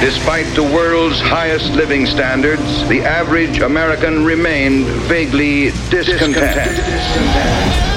Despite the world's highest living standards, the average American remained vaguely discontent.